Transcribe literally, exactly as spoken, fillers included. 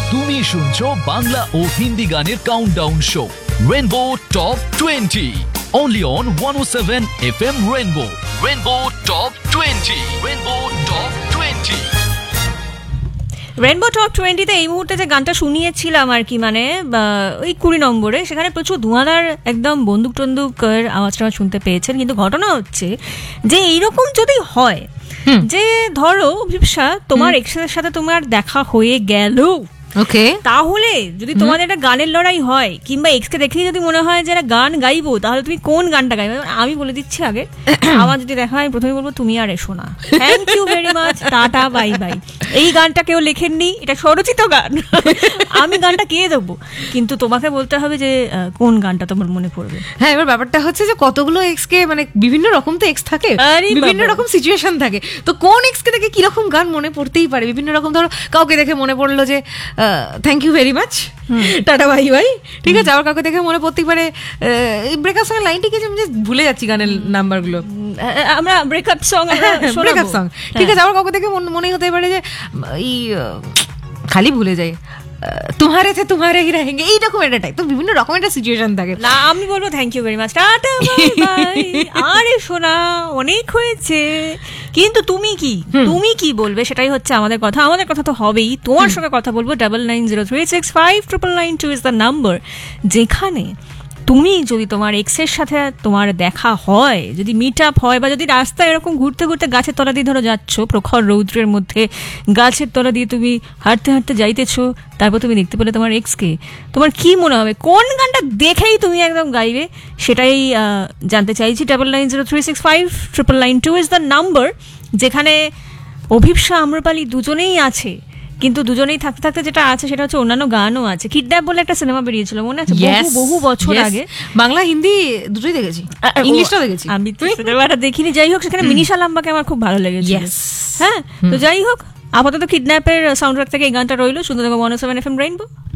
তুমি শুনছো বাংলা ও হিন্দি গানের countdown show rainbow top twenty only on one oh seven F M Rainbow. Rainbow Top twenty. Rainbow Top twenty. Rainbow top টোয়েন্টিতে এই মুহূর্তে যে গানটা শুনিয়েছিলাম আর কি, মানে ওই কুড়ি নম্বরে, সেখানে প্রচুর ধোঁয়াদার একদম বন্দুক টন্দুকের আওয়াজটা শুনতে পেয়েছেন। কিন্তু ঘটনা হচ্ছে যে এইরকম যদি হয় যে ধরো অভিপ্সা তোমার এক্সের সাথে তোমার দেখা হয়ে গেল, ওকে, তাহলে যদি তোমাদের একটা গানের লড়াই হয় কিংবা এক্সকে দেখেই যদি মনে হয় যে একটা গান গাইবো, তাহলে তুমি কোন গানটা গাইবে? আমি বলে দিচ্ছি আগে, আমার যদি দেখা হয় প্রথমে বলবো তুমি আর এসো না, thank you very much, tata bye bye. এই গানটা কেউ লেখেননি, এটা স্বরচিত গান, আমি গানটা গেয়ে দেবো, কিন্তু তোমাকে বলতে হবে যে কোন গানটা তোমার মনে পড়বে। হ্যাঁ, এবার ব্যাপারটা হচ্ছে যে কতগুলো এক্স কে, মানে বিভিন্ন রকম তো এক্স থাকে, বিভিন্ন রকম সিচুয়েশন থাকে, তো কোন এক্স কে দেখে কিরকম গান মনে পড়তেই পারে বিভিন্ন রকম। ধরো কাউকে দেখে মনে পড়লো যে thank you very much, tata bye bye, ঠিক আছে। আবার কাউকে দেখে মনে পড়তেই পারে ব্রেকআপ সং এর লাইনটি কি আমি ভুলে যাচ্ছি গানের নাম্বারগুলো, আমরা ব্রেকআপ সং ব্রেকআপ সং, ঠিক আছে। আবার কাউকে দেখে মনেই হতে পারে যে এই খালি ভুলে যাই তোমারে থে তোমারে হি রহেঙ্গে, এইরকম একটা টাইপ, তো বিভিন্ন রকম একটা সিচুয়েশন থাকে। না, আমি বলবো thank you very much, tata bye bye, আরে শোনা অনেক হয়েছে। কিন্তু তুমি কি তুমি কি বলবে সেটাই হচ্ছে আমাদের কথা। আমাদের কথা তো হবেই, তোমার সঙ্গে কথা বলবো। Double nine zero three six five triple nine two is the number, যেখানে তুমি যদি তোমার এক্সের সাথে তোমার দেখা হয়, যদি মিট আপ হয়, বা যদি রাস্তায় এরকম ঘুরতে ঘুরতে গাছের তলা দিয়ে ধরো যাচ্ছ, প্রখর রৌদ্রের মধ্যে গাছের তলা দিয়ে তুমি হাঁটতে হাঁটতে যাইতেছো, তারপর তুমি দেখতে পেলে তোমার এক্সকে, তোমার কি মনে হবে? কোন গানটা দেখেই তুমি একদম গাইবে সেটাই জানতে চাইছি। Double nine zero three six five triple nine two is the number, যেখানে অভিপ্সা আম্রপালি দুজনেই আছে। কিন্তু দুজনেই থাকতে থাকতে যেটা আছে সেটা হচ্ছে অন্যান্য গানও আছে। কিডন্যাপ বলে একটা সিনেমা বেরিয়েছিল, মনে আছে? বহু বহু বছর আগে। বাংলা হিন্দি দুটোই দেখেছি, ইংলিশটাও দেখেছি, আমি সিনেমাটা দেখিনি। যাই হোক, সেখানে মিনিশা লাম্বাকে আমার খুব ভালো লেগেছে। হ্যাঁ, তো যাই হোক, আপাতত কিডন্যাপের সাউন্ড ট্র্যাক থেকে এই গানটা রইলো। শুনতে থাকো ওয়ান ও সেভেন এফ এম রেইনবো।